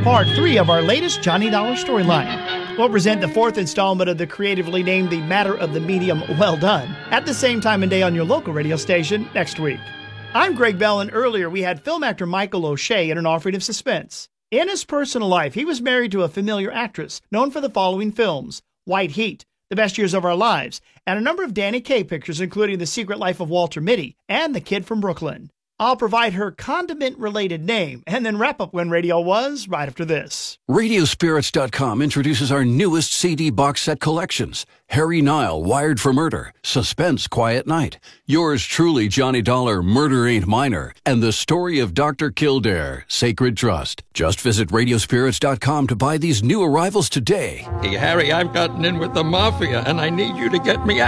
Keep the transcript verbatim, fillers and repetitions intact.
part three of our latest Johnny Dollar storyline. We'll present the fourth installment of the creatively named The Matter of the Medium Well Done at the same time and day on your local radio station next week. I'm Greg Bell, and earlier we had film actor Michael O'Shea in an offering of suspense. In his personal life, he was married to a familiar actress known for the following films: White Heat, The Best Years of Our Lives, and a number of Danny Kaye pictures, including The Secret Life of Walter Mitty and The Kid from Brooklyn. I'll provide her condiment-related name and then wrap up When Radio Was right after this. radio spirits dot com introduces our newest C D box set collections. Harry Nile, Wired for Murder, Suspense, Quiet Night, Yours Truly, Johnny Dollar, Murder Ain't Minor, and The Story of Doctor Kildare, Sacred Trust. Just visit radio spirits dot com to buy these new arrivals today. Hey, Harry, I've gotten in with the mafia, and I need you to get me out.